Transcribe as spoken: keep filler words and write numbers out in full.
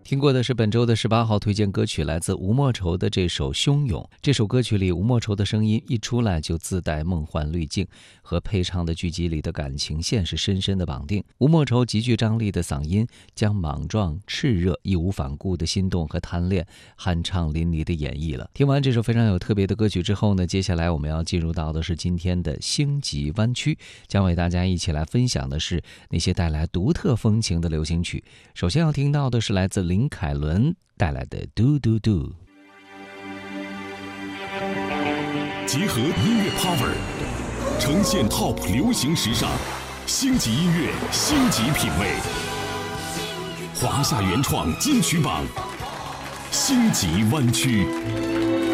听过的是本周的十八号推荐歌曲，来自吴莫愁的这首《汹涌》。这首歌曲里，吴莫愁的声音一出来就自带梦幻滤镜，和配唱的剧集里的感情线是深深的绑定。吴莫愁极具张力的嗓音，将莽撞、炽热、义无反顾的心动和贪恋酣畅淋漓的演绎了。听完这首非常有特别的歌曲之后呢，接下来我们要进入到的是今天的星级湾区，将为大家一起来分享的是那些带来独特风情的流行曲。首先要听到的是来自林凯伦带来的《嘟嘟嘟》， 结合音乐 power， 呈现 top 流行时尚，星级音乐，星级品味，华夏原创金曲榜，星级湾区。